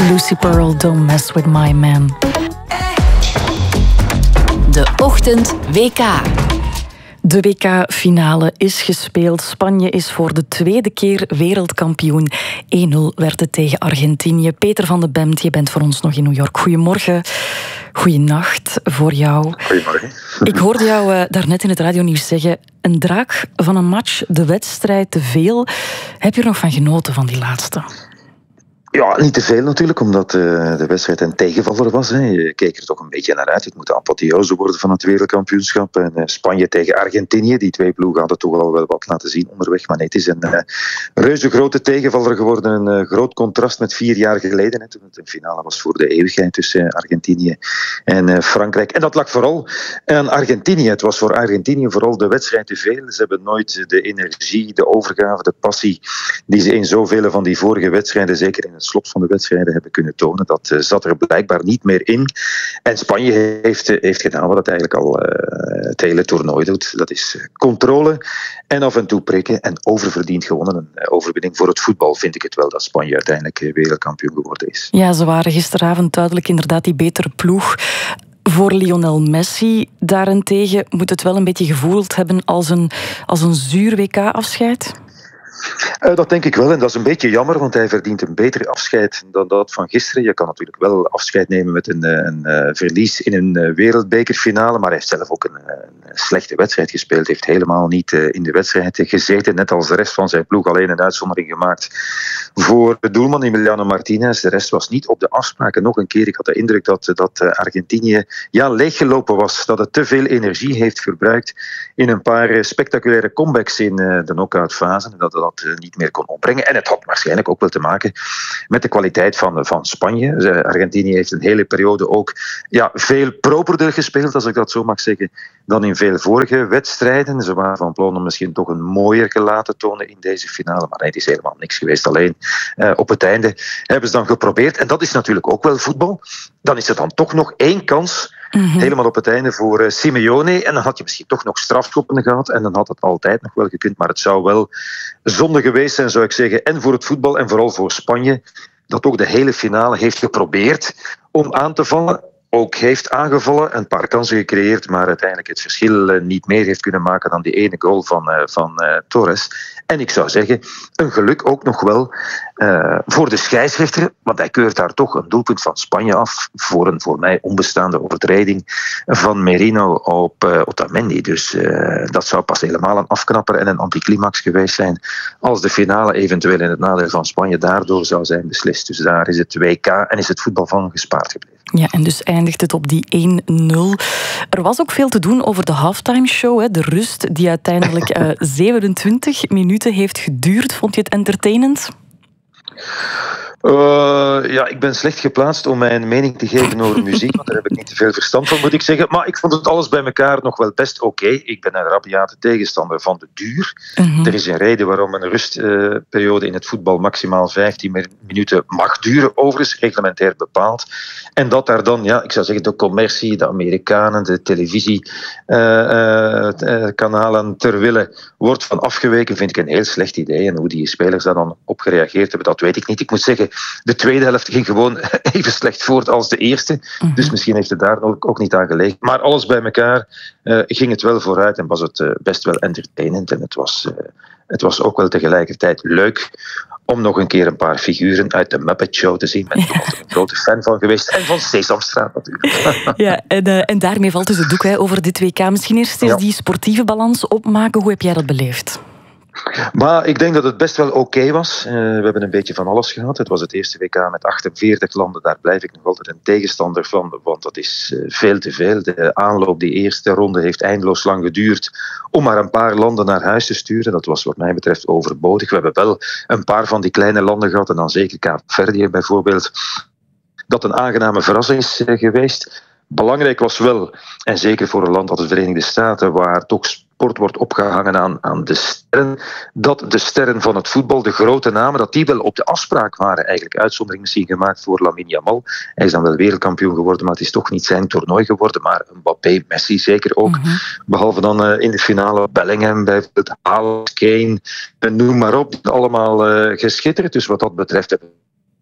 Lucy Pearl, Don't Mess With My Man. De Ochtend WK. De WK-finale is gespeeld. Spanje is voor de tweede keer wereldkampioen. 1-0 werd het tegen Argentinië. Peter van de Bemt, je bent voor ons nog in New York. Goedemorgen. Goeienacht voor jou. Goedemorgen. Ik hoorde jou daarnet in het radionieuws zeggen, een draak van een match, de wedstrijd, te veel. Heb je er nog van genoten van die laatste? Ja, niet te veel natuurlijk, omdat de wedstrijd een tegenvaller was. Hè. Je keek er toch een beetje naar uit. Het moet de apotheose worden van het wereldkampioenschap. En Spanje tegen Argentinië, die twee ploegen hadden toch al wel wat laten zien onderweg. Maar nee, het is een reuze grote tegenvaller geworden. Een groot contrast met 4 jaar geleden. Hè, toen het een finale was voor de eeuwigheid tussen Argentinië en Frankrijk. En dat lag vooral aan Argentinië. Het was voor Argentinië vooral de wedstrijd te veel. Ze hebben nooit de energie, de overgave, de passie die ze in zoveel van die vorige wedstrijden, zeker in het slot van de wedstrijden, hebben kunnen tonen. Dat zat er blijkbaar niet meer in. En Spanje heeft gedaan wat het eigenlijk al het hele toernooi doet. Dat is controle en af en toe prikken en oververdiend gewonnen. Een overwinning voor het voetbal vind ik het wel dat Spanje uiteindelijk wereldkampioen geworden is. Ja, ze waren gisteravond duidelijk inderdaad die betere ploeg. Voor Lionel Messi daarentegen moet het wel een beetje gevoeld hebben als een zuur WK-afscheid? Dat denk ik wel en dat is een beetje jammer, want hij verdient een beter afscheid dan dat van gisteren. Je kan natuurlijk wel afscheid nemen met een verlies in een wereldbekerfinale, maar hij heeft zelf ook een slechte wedstrijd gespeeld. Hij heeft helemaal niet in de wedstrijd gezeten, net als de rest van zijn ploeg, alleen een uitzondering gemaakt voor de doelman Emiliano Martinez. De rest was niet op de afspraken. Nog een keer, ik had de indruk dat Argentinië leeggelopen was, dat het te veel energie heeft verbruikt in een paar spectaculaire comebacks in de knock-outfase, dat niet meer kon opbrengen. En het had waarschijnlijk ook wel te maken met de kwaliteit van Spanje. Argentinië heeft een hele periode ook veel properder gespeeld, als ik dat zo mag zeggen, dan in veel vorige wedstrijden. Ze waren van plan om misschien toch een mooier gelaat te tonen in deze finale, maar nee, het is helemaal niks geweest. Alleen op het einde hebben ze dan geprobeerd, en dat is natuurlijk ook wel voetbal. Dan is er dan toch nog 1 kans, helemaal op het einde voor Simeone. En dan had je misschien toch nog strafschoppen gehad. En dan had het altijd nog wel gekund. Maar het zou wel zonde geweest zijn, zou ik zeggen. En voor het voetbal en vooral voor Spanje. Dat ook de hele finale heeft geprobeerd om aan te vallen. Ook heeft aangevallen, een paar kansen gecreëerd, maar uiteindelijk het verschil niet meer heeft kunnen maken dan die ene goal van Torres. En ik zou zeggen, een geluk ook nog wel voor de scheidsrechter, want hij keurt daar toch een doelpunt van Spanje af voor een voor mij onbestaande overtreding van Merino op Otamendi. Dus dat zou pas helemaal een afknapper en een anticlimax geweest zijn als de finale eventueel in het nadeel van Spanje daardoor zou zijn beslist. Dus daar is het WK en is het voetbal van gespaard gebleven. Ja, en dus eindigt het op die 1-0. Er was ook veel te doen over de halftime show, hè, de rust die uiteindelijk 27 minuten heeft geduurd. Vond je het entertainend? Ik ben slecht geplaatst om mijn mening te geven over muziek, want daar heb ik niet te veel verstand van, moet ik zeggen. Maar ik vond het alles bij elkaar nog wel best oké. Ik ben een rabiate tegenstander van de duur. Er is een reden waarom een rustperiode in het voetbal maximaal 15 minuten mag duren, overigens reglementair bepaald. En dat daar dan, ik zou zeggen, de commercie, de Amerikanen, de televisiekanalen ter wille wordt van afgeweken, vind ik een heel slecht idee. En hoe die spelers daar dan op gereageerd hebben, dat weet ik niet. Ik moet zeggen, de tweede helft ging gewoon even slecht voort als de eerste. Dus misschien heeft het daar ook niet aan gelegen. Maar alles bij elkaar ging het wel vooruit en was het best wel entertainend. En het was ook wel tegelijkertijd leuk om nog een keer een paar figuren uit de Muppet Show te zien. Ik ben er een grote fan van geweest. En van Sesamstraat natuurlijk. Ja, en daarmee valt dus het doek over dit WK. Misschien eerst eens die sportieve balans opmaken. Hoe heb jij dat beleefd? Maar ik denk dat het best wel oké was. We hebben een beetje van alles gehad. Het was het eerste WK met 48 landen. Daar blijf ik nog altijd een tegenstander van, want dat is veel te veel. De aanloop, die eerste ronde, heeft eindeloos lang geduurd om maar een paar landen naar huis te sturen. Dat was wat mij betreft overbodig. We hebben wel een paar van die kleine landen gehad, en dan zeker Kaapverdië bijvoorbeeld, dat een aangename verrassing is geweest. Belangrijk was wel, en zeker voor een land als de Verenigde Staten, waar toch sport wordt opgehangen aan de sterren, dat de sterren van het voetbal, de grote namen, dat die wel op de afspraak waren. Eigenlijk uitzondering misschien gemaakt voor Lamine Yamal. Hij is dan wel wereldkampioen geworden, maar het is toch niet zijn toernooi geworden. Maar Mbappé, Messi zeker ook. Behalve dan in de finale Bellingham, bijvoorbeeld Haaland, Kane, noem maar op. Allemaal geschitterd. Dus wat dat betreft hebben we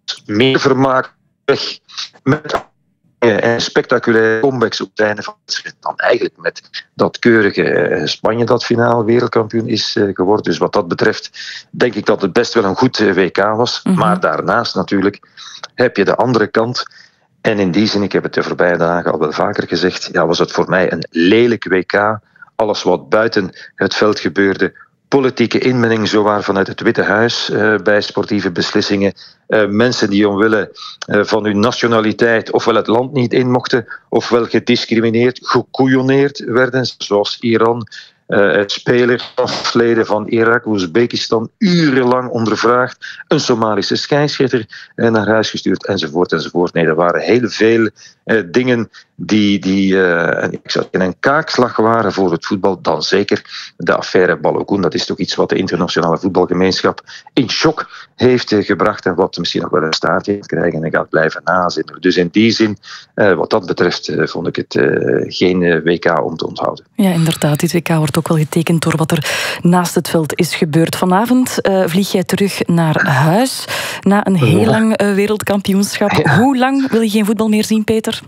meer vermaak weg met en spectaculaire comebacks op het einde van het wedstrijd dan eigenlijk met dat keurige Spanje dat finaal wereldkampioen is geworden. Dus wat dat betreft denk ik dat het best wel een goed WK was. Mm-hmm. Maar daarnaast natuurlijk heb je de andere kant. En in die zin, ik heb het de voorbije dagen al wel vaker gezegd, was het voor mij een lelijk WK. Alles wat buiten het veld gebeurde, politieke inmenging zowaar vanuit het Witte Huis bij sportieve beslissingen. Mensen die omwille van hun nationaliteit ofwel het land niet in mochten, ofwel gediscrimineerd, gekoeioneerd werden, zoals Iran. Spelers, afleden van Irak, Oezbekistan, urenlang ondervraagd. Een Somalische scheidsrechter naar huis gestuurd, enzovoort, enzovoort. Nee, er waren heel veel dingen die ik zou zeggen, een kaakslag waren voor het voetbal. Dan zeker de affaire Balogun. Dat is toch iets wat de internationale voetbalgemeenschap in shock heeft gebracht en wat misschien nog wel een staartje gaat krijgen en gaat blijven nazinnen. Dus in die zin, wat dat betreft, vond ik het geen WK om te onthouden. Ja, inderdaad. Dit WK wordt ook wel getekend door wat er naast het veld is gebeurd. Vanavond vlieg jij terug naar huis na een heel lang wereldkampioenschap. Ja. Hoe lang wil je geen voetbal meer zien, Peter?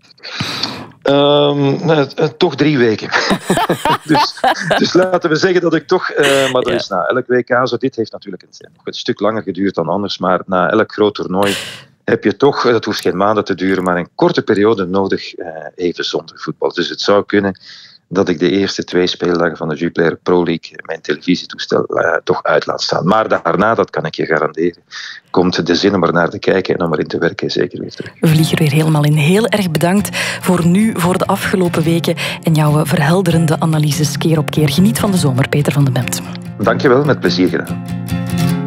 Toch 3 weken. dus laten we zeggen dat ik toch... maar dat is na elk WK zo. Dit heeft natuurlijk nog een stuk langer geduurd dan anders. Maar na elk groot toernooi heb je toch, dat hoeft geen maanden te duren, maar een korte periode nodig even zonder voetbal. Dus het zou kunnen dat ik de eerste 2 speeldagen van de Jupiler Pro League mijn televisietoestel toch uit laat staan. Maar daarna, dat kan ik je garanderen, komt de zin om er naar te kijken en om erin te werken zeker weer terug. We vliegen er weer helemaal in. Heel erg bedankt voor nu, voor de afgelopen weken en jouw verhelderende analyses keer op keer. Geniet van de zomer, Peter van de Bemt. Dankjewel, met plezier gedaan.